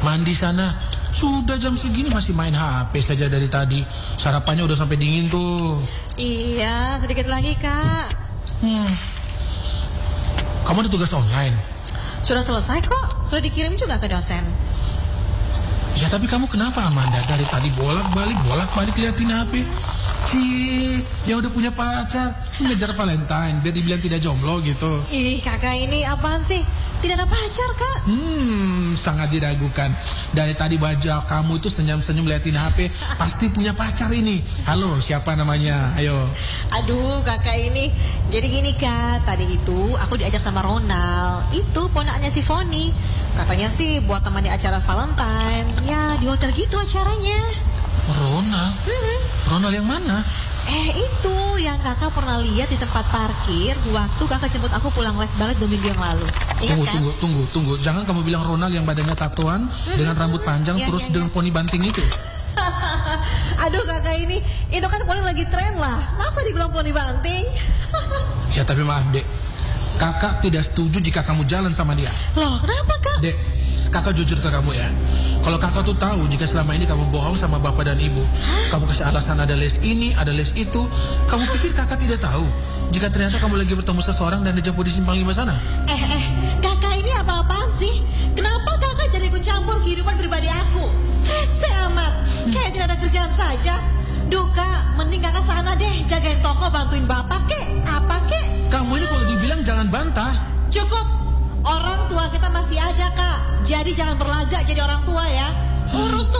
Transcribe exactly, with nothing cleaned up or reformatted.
Mandi sana. Sudah jam segini masih main H P saja dari tadi. Sarapannya udah sampai dingin tuh. Iya, sedikit lagi Kak. Hmm. Kamu ada tugas online? Sudah selesai kok, sudah dikirim juga ke dosen. Ya tapi kamu kenapa Amanda? Dari tadi bolak-balik, bolak-balik liatin H P. Cie, ya udah punya pacar, ngejar Valentine, biar dibilang tidak jomblo gitu. Ih kakak ini apaan sih? Tidak ada pacar Kak. Hmm, sangat diragukan. Dari tadi baca kamu itu senyum-senyum liatin H P, pasti punya pacar ini. Halo, siapa namanya? Ayo. Aduh kakak ini. Jadi gini Kak, tadi itu aku diajak sama Ronald. Itu ponaknya si Foni. Katanya sih buat teman di acara Valentine. Ya di hotel gitu acaranya. Ronald? Hmm. Ronald yang mana? Eh itu yang kakak pernah lihat di tempat parkir waktu kakak jemput aku pulang les balet dua minggu yang lalu. Ingat Tunggu, kan? tunggu, tunggu, tunggu. Jangan kamu bilang Ronald yang badannya tatoan hmm, dengan rambut panjang ya, terus ya, ya. dengan poni banting itu. Aduh kakak ini, itu kan poni lagi tren lah. Masa dibilang poni banting? Ya tapi maaf dek, kakak tidak setuju jika kamu jalan sama dia. Loh kenapa kak? Dek, kakak jujur ke kamu ya. Kalau kakak tuh tahu jika selama ini kamu bohong sama bapak dan ibu, Hah? kamu kasih alasan ada les ini, ada les itu, kamu pikir kakak tidak tahu jika ternyata kamu lagi bertemu seseorang dan dijemput di simpang lima sana? Eh eh, kakak ini apa-apaan sih? Kenapa kakak jadi ikut campur kehidupan pribadi aku? Rese amat, kayak tidak ada kerjaan saja. Duh kak, mending kakak sana deh, jagain toko, bantuin bapak kek, apa kek? Kamu ini kalau dibilang jangan bantah. Cukup, orang tua kita masih ada kak. Jadi jangan berlagak jadi orang tua ya. Urus